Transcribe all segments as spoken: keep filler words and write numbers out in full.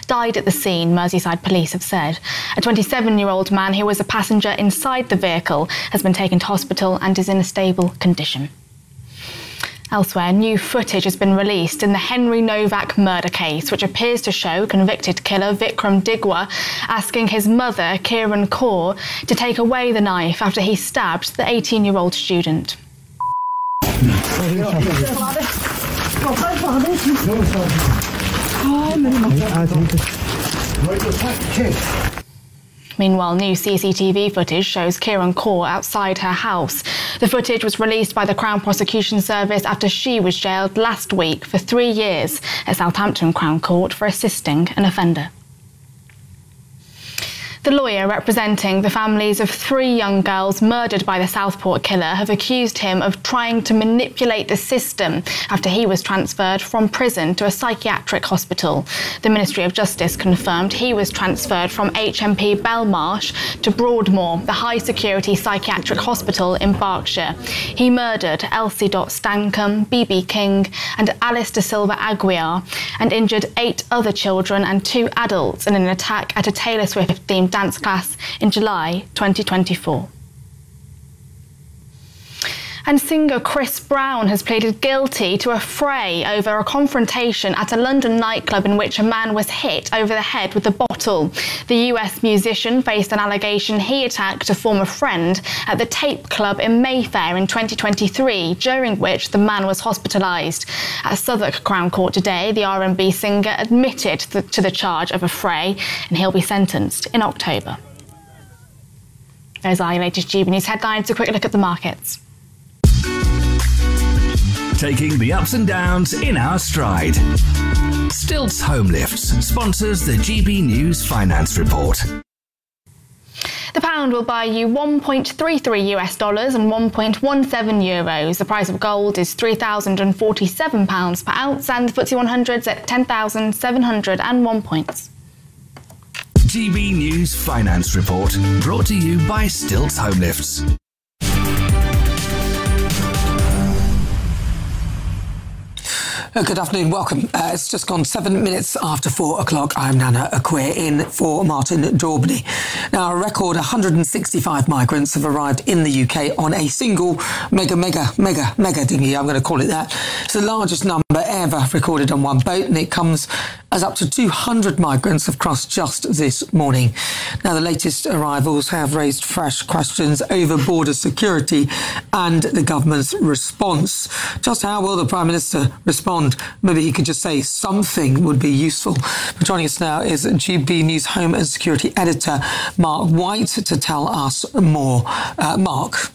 died at the scene, Merseyside police have said. A twenty-seven-year-old man who was a passenger inside the vehicle has been taken to hospital and is in a stable condition. Elsewhere, new footage has been released in the Henry Novak murder case, which appears to show convicted killer Vikram Digwa asking his mother, Kiran Kaur, to take away the knife after he stabbed the eighteen-year-old student. Meanwhile, new C C T V footage shows Kiran Kaur outside her house. The footage was released by the Crown Prosecution Service after she was jailed last week for three years at Southampton Crown Court for assisting an offender. The lawyer representing the families of three young girls murdered by the Southport killer have accused him of trying to manipulate the system after he was transferred from prison to a psychiatric hospital. The Ministry of Justice confirmed he was transferred from H M P Belmarsh to Broadmoor, the high-security psychiatric hospital in Berkshire. He murdered Elsie Stankham, B B King and Alice Da Silva Aguiar and injured eight other children and two adults in an attack at a Taylor Swift-themed dance class in July twenty twenty-four. And singer Chris Brown has pleaded guilty to a fray over a confrontation at a London nightclub in which a man was hit over the head with a bottle. The U S musician faced an allegation he attacked a former friend at the Tape Club in Mayfair in twenty twenty-three, during which the man was hospitalised. At Southwark Crown Court today, the R and B singer admitted to the charge of a fray, and he'll be sentenced in October. Those are your latest G B News headlines. A quick look at the markets. Taking the ups and downs in our stride. Stilts Home Lifts sponsors the G B News Finance Report. The pound will buy you one point three three US dollars and one point one seven euros. The price of gold is three thousand forty-seven pounds per ounce, and the F T S E one hundred's at ten thousand seven hundred one points. G B News Finance Report, brought to you by Stilts Home Lifts. Oh, good afternoon, welcome. Uh, it's just gone seven minutes after four o'clock. I'm Nana Akwe in for Martin Daubney. Now, a record one hundred sixty-five migrants have arrived in the U K on a single mega, mega, mega, mega dinghy. I'm going to call it that. It's the largest number ever recorded on one boat, and it comes as up to two hundred migrants have crossed just this morning. Now, the latest arrivals have raised fresh questions over border security and the government's response. Just how will the Prime Minister respond? Maybe he could just say something would be useful. But joining us now is G B News Home and Security Editor Mark White to tell us more. Uh, Mark.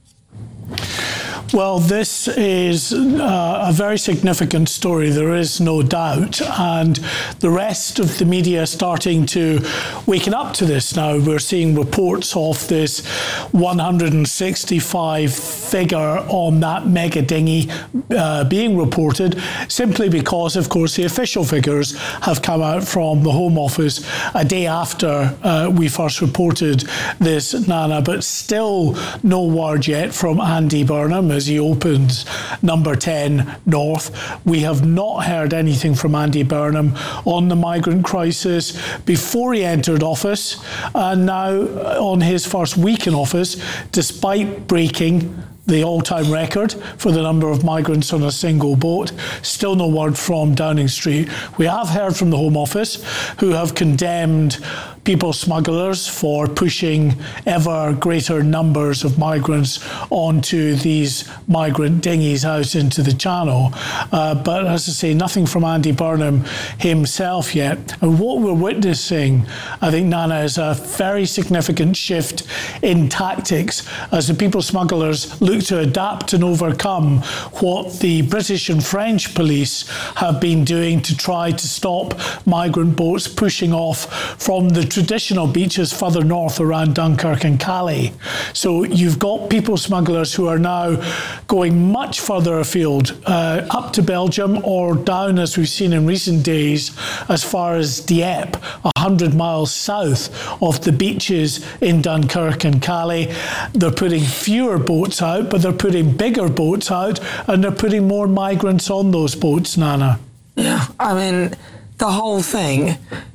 Well, this is uh, a very significant story, there is no doubt, and the rest of the media are starting to waken up to this now. We're seeing reports of this one hundred sixty-five figure on that mega dinghy uh, being reported, simply because, of course, the official figures have come out from the Home Office a day after uh, we first reported this, Nana, but still no word yet from Andy Burnham as he opens number ten North. We have not heard anything from Andy Burnham on the migrant crisis before he entered office, and now on his first week in office, despite breaking the all-time record for the number of migrants on a single boat. Still no word from Downing Street. We have heard from the Home Office, who have condemned people smugglers for pushing ever greater numbers of migrants onto these migrant dinghies out into the Channel. Uh, but as I say, nothing from Andy Burnham himself yet. And what we're witnessing, I think, Nana, is a very significant shift in tactics as the people smugglers look to adapt and overcome what the British and French police have been doing to try to stop migrant boats pushing off from the traditional beaches further north around Dunkirk and Calais. So you've got people smugglers who are now going much further afield, uh, up to Belgium or down, as we've seen in recent days, as far as Dieppe, one hundred miles south of the beaches in Dunkirk and Calais. They're putting fewer boats out, but they're putting bigger boats out, and they're putting more migrants on those boats, Nana. Yeah, I mean, the whole thing